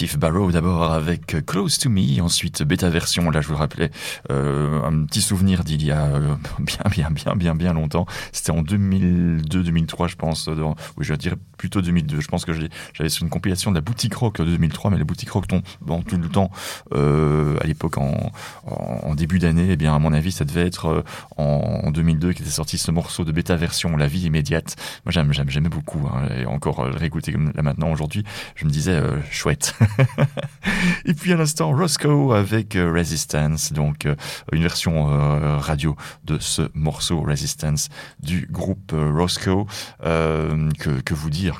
Steve Barrow d'abord avec Close to Me, ensuite bêta version, là je vous rappelais un petit souvenir d'il y a bien longtemps, c'était en 2002-2003 je pense, oui je vais dire plutôt 2002, je pense que j'avais sur une compilation de la Boutique Rock de 2003, mais la Boutique Rock tombe tout le temps à l'époque en début d'année, et bien à mon avis ça devait être en 2002 qu'était sorti ce morceau de bêta version, La vie immédiate. Moi j'aimais beaucoup, hein, et encore réécouter comme là maintenant aujourd'hui, je me disais chouette. Et puis à l'instant Roscoe avec Resistance, donc une version radio de ce morceau Resistance du groupe Roscoe. Que vous dire,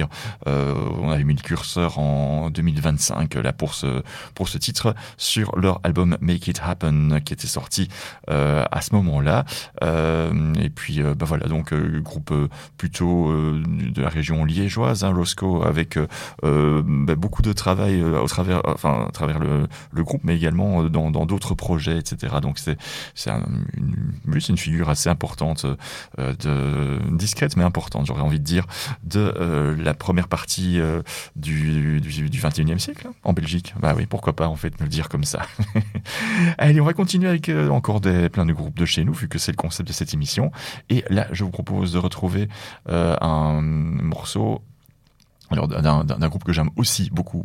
on avait mis le curseur en 2025 là pour ce titre sur leur album Make It Happen qui était sorti à ce moment-là. Et puis voilà, donc groupe plutôt de la région liégeoise, hein, Roscoe, avec beaucoup de travail à travers le groupe, mais également dans d'autres projets, etc. Donc c'est une figure assez importante, discrète mais importante, j'aurais envie de dire, de la première partie du 21e siècle hein, en Belgique. Bah oui, pourquoi pas en fait me le dire comme ça. Allez, on va continuer avec encore plein de groupes de chez nous, vu que c'est le concept de cette émission. Et là, je vous propose de retrouver un morceau alors d'un groupe que j'aime aussi beaucoup,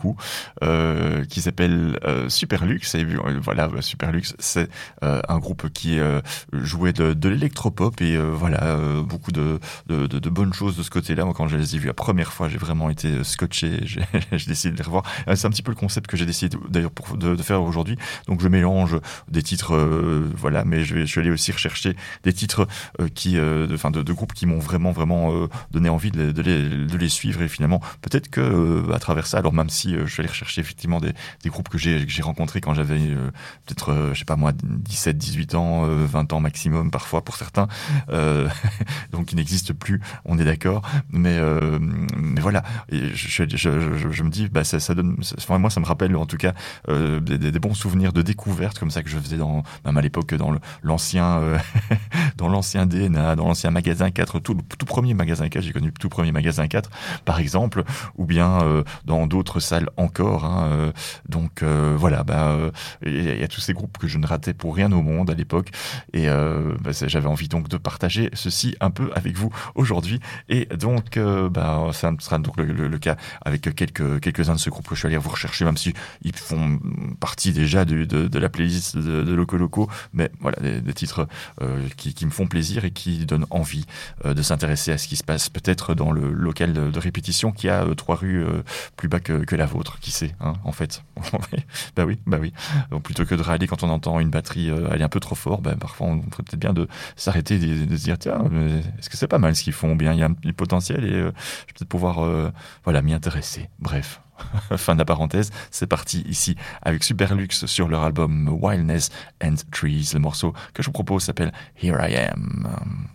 qui s'appelle Superlux. Et voilà, Superlux, c'est un groupe qui jouait de l'électropop et beaucoup de bonnes choses de ce côté-là. Moi, quand je les ai vus la première fois, j'ai vraiment été scotché. J'ai décidé de les revoir. C'est un petit peu le concept que j'ai décidé d'ailleurs de faire aujourd'hui. Donc je mélange des titres, mais je suis allé aussi rechercher des titres de groupes qui m'ont vraiment donné envie de les suivre. Et finalement, peut-être que à travers ça, alors même si je suis allé rechercher effectivement des groupes que j'ai rencontrés quand j'avais peut-être, je sais pas moi, 17, 18 ans, 20 ans maximum parfois pour certains, donc qui n'existent plus, on est d'accord, mais voilà, et je me dis, ça donne, moi ça me rappelle en tout cas des bons souvenirs de découverte comme ça que je faisais même à l'époque dans l'ancien dans l'ancien DNA, dans l'ancien magasin 4, tout premier magasin 4, j'ai connu le tout premier magasin 4 par exemple, ou bien dans d'autres salles encore, hein, donc voilà, il y a tous ces groupes que je ne ratais pour rien au monde à l'époque, et j'avais envie donc de partager ceci un peu avec vous aujourd'hui, et donc ça sera donc le cas avec quelques-uns de ce groupe que je suis allé vous rechercher, même si ils font partie déjà de la playlist de Loco, mais voilà, des titres qui me font plaisir et qui donnent envie de s'intéresser à ce qui se passe peut-être dans le local de répétition qui a 3 rues plus bas que la vôtre, qui sait, hein, en fait. Bah oui. Donc, plutôt que de râler quand on entend une batterie aller un peu trop fort, parfois on ferait peut-être bien de s'arrêter et de se dire tiens, est-ce que c'est pas mal ce qu'ils font, bien il y a du potentiel et je vais peut-être pouvoir m'y intéresser. Bref. Fin de la parenthèse, c'est parti ici avec Superlux sur leur album Wildness and Trees. Le morceau que je vous propose s'appelle Here I Am.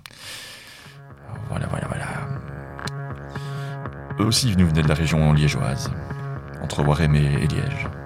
Voilà. Eux aussi nous venaient de la région liégeoise, entre Waremme et Liège.